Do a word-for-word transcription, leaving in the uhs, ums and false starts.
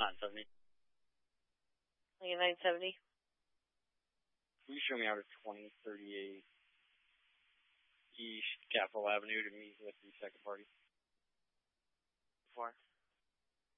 nine seventy. Lincoln nine seventy. Will you show me out of twenty thirty-eight East Capitol Avenue to meet with the second party? Four.